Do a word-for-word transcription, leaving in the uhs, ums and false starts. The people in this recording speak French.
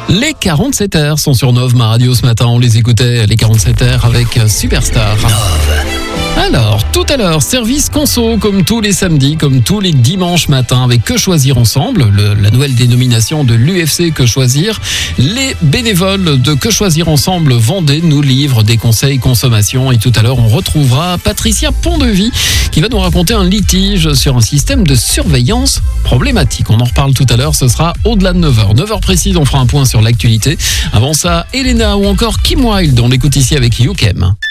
Les quarante-sept heures sont sur Nove, ma radio ce matin. On les écoutait, les quarante-sept heures avec Superstar. Alors, tout à l'heure, service conso, comme tous les samedis, comme tous les dimanches matins, avec Que Choisir Ensemble, le, la nouvelle dénomination de l'U F C Que Choisir. Les bénévoles de Que Choisir Ensemble Vendée nous livrent des conseils consommation. Et tout à l'heure, on retrouvera Patricia Pondevie qui va nous raconter un litige sur un système de surveillance problématique. On en reparle tout à l'heure, ce sera au-delà de neuf heures. neuf heures précises, on fera un point sur l'actualité. Avant ça, Elena ou encore Kim Wilde, on l'écoute ici avec Youkem.